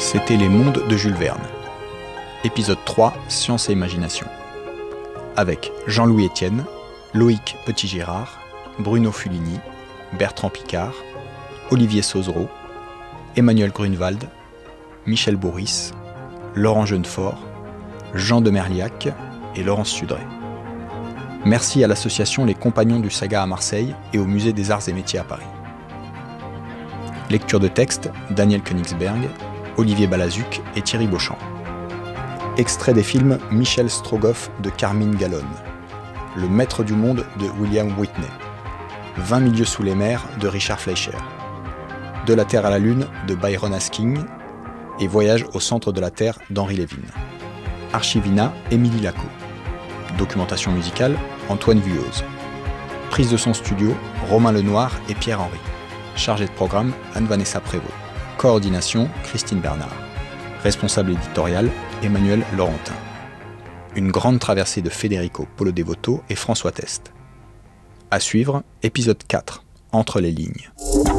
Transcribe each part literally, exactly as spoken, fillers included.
C'était Les Mondes de Jules Verne. Épisode trois, Science et Imagination. Avec Jean-Louis Etienne, Loïc Petit-Girard, Bruno Fulini, Bertrand Piccard, Olivier Sauzereau, Emmanuel Grunewald, Michel Bourris, Laurent Jeunefort, Jean de Merliac et Laurence Sudray. Merci à l'association Les Compagnons du Saga à Marseille et au Musée des Arts et Métiers à Paris. Lecture de texte, Daniel Koenigsberg, Olivier Balazuc et Thierry Beauchamp. Extrait des films Michel Strogoff de Carmine Gallone, Le Maître du Monde de William Whitney, Vingt milieux sous les mers de Richard Fleischer, De la Terre à la Lune de Byron Asking et Voyage au centre de la Terre d'Henri Levin. Archivina, Émilie Lacaux. Documentation musicale, Antoine Vuillauze. Prise de son studio, Romain Lenoir et Pierre Henry. Chargé de programme, Anne-Vanessa Prévost. Coordination, Christine Bernard. Responsable éditorial, Emmanuel Laurentin. Une grande traversée de Federico Polo Devoto et François Test. À suivre, épisode quatre, Entre les lignes.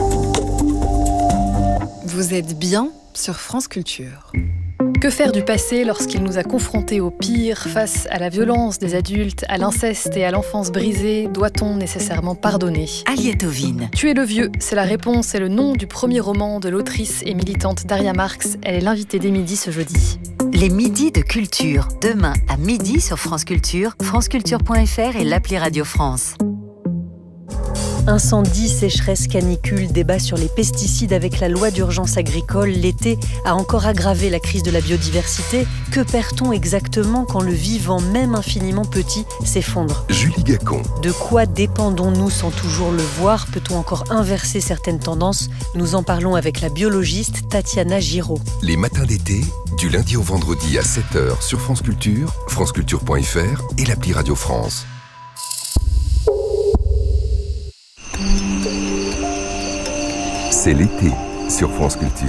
Vous êtes bien sur France Culture. Que faire du passé lorsqu'il nous a confrontés au pire face à la violence des adultes, à l'inceste et à l'enfance brisée? Doit-on nécessairement pardonner? Aliette Ovine. Tuer le vieux, c'est la réponse et le nom du premier roman de l'autrice et militante Daria Marx. Elle est l'invitée des midis ce jeudi. Les midis de culture. Demain à midi sur France Culture, franceculture point f r et l'appli Radio France. Incendie, sécheresse, canicule, débat sur les pesticides avec la loi d'urgence agricole, l'été a encore aggravé la crise de la biodiversité. Que perd-on exactement quand le vivant, même infiniment petit, s'effondre? Julie Gacon. De quoi dépendons-nous sans toujours le voir? Peut-on encore inverser certaines tendances? Nous en parlons avec la biologiste Tatiana Giraud. Les matins d'été, du lundi au vendredi à sept heures sur France Culture, franceculture point f r et l'appli Radio France. C'est l'été sur France Culture.